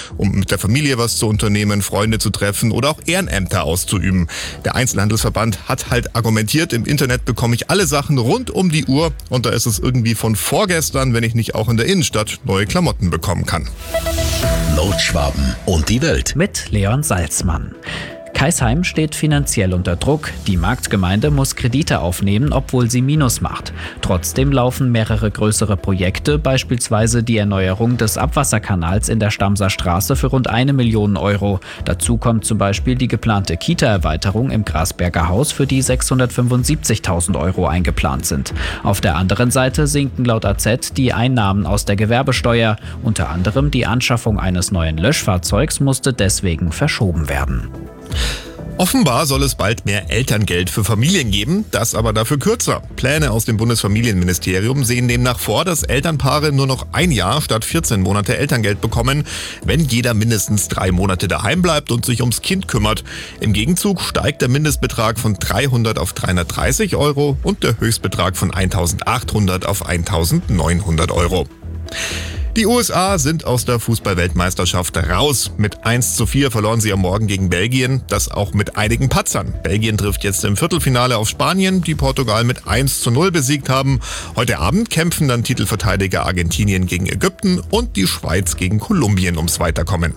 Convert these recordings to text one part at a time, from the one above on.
um mit der Familie was zu unternehmen, Freunde zu treffen oder auch Ehrenämter auszuüben. Der Einzelhandelsverband hat halt argumentiert, im Internet bekomme ich alle Sachen rund um die Uhr und da ist es irgendwie von vorgestern, wenn ich nicht auch in der Innenstadt neue Klamotten bekommen kann. Nordschwaben und die Welt mit Leon Salzmann. Kaisheim steht finanziell unter Druck. Die Marktgemeinde muss Kredite aufnehmen, obwohl sie Minus macht. Trotzdem laufen mehrere größere Projekte, beispielsweise die Erneuerung des Abwasserkanals in der Stamser Straße für rund 1 Million Euro. Dazu kommt zum Beispiel die geplante Kita-Erweiterung im Grasberger Haus, für die 675.000 Euro eingeplant sind. Auf der anderen Seite sinken laut AZ die Einnahmen aus der Gewerbesteuer. Unter anderem die Anschaffung eines neuen Löschfahrzeugs musste deswegen verschoben werden. Offenbar soll es bald mehr Elterngeld für Familien geben, das aber dafür kürzer. Pläne aus dem Bundesfamilienministerium sehen demnach vor, dass Elternpaare nur noch 1 Jahr statt 14 Monate Elterngeld bekommen, wenn jeder mindestens 3 Monate daheim bleibt und sich ums Kind kümmert. Im Gegenzug steigt der Mindestbetrag von 300 auf 330 Euro und der Höchstbetrag von 1.800 auf 1.900 Euro. Die USA sind aus der Fußball-Weltmeisterschaft raus. Mit 1:4 verloren sie am Morgen gegen Belgien, das auch mit einigen Patzern. Belgien trifft jetzt im Viertelfinale auf Spanien, die Portugal mit 1:0 besiegt haben. Heute Abend kämpfen dann Titelverteidiger Argentinien gegen Ägypten und die Schweiz gegen Kolumbien ums Weiterkommen.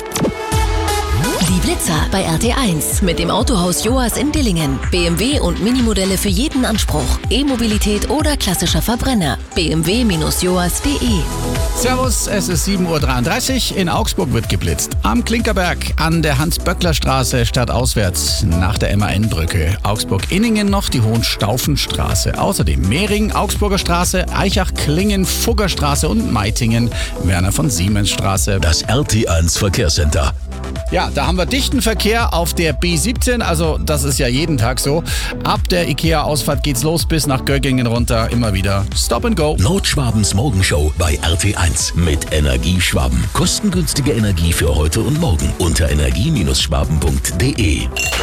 Die Blitzer bei RT1 mit dem Autohaus Joas in Dillingen. BMW und Minimodelle für jeden Anspruch. E-Mobilität oder klassischer Verbrenner. bmw-joas.de. Servus, es ist 7.33 Uhr. In Augsburg wird geblitzt. Am Klinkerberg, an der Hans-Böckler-Straße stadtauswärts nach der MAN-Brücke. Augsburg-Inningen noch die Hohenstaufenstraße. Außerdem Mehring, Augsburger Straße, Eichach-Klingen, Fuggerstraße und Meitingen, Werner-von-Siemens-Straße. Das RT1 Verkehrscenter. Ja, da haben wir dichten Verkehr auf der B17, also das ist ja jeden Tag so. Ab der IKEA-Ausfahrt geht's los bis nach Göggingen runter, immer wieder Stop and Go. Nordschwabens Morgenshow bei RT1 mit Energieschwaben. Kostengünstige Energie für heute und morgen unter energie-schwaben.de.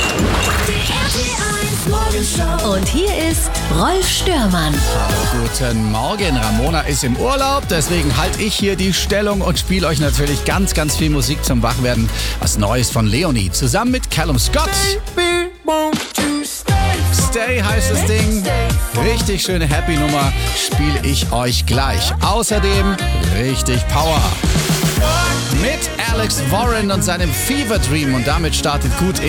Und hier ist Rolf Störmann. Guten Morgen, Ramona ist im Urlaub, deswegen halte ich hier die Stellung und spiele euch natürlich ganz, ganz viel Musik zum Wachwerden. Was Neues von Leonie, zusammen mit Callum Scott. Stay heißt das Ding. Richtig schöne Happy-Nummer spiele ich euch gleich. Außerdem richtig Power. Mit Alex Warren und seinem Fever Dream und damit startet gut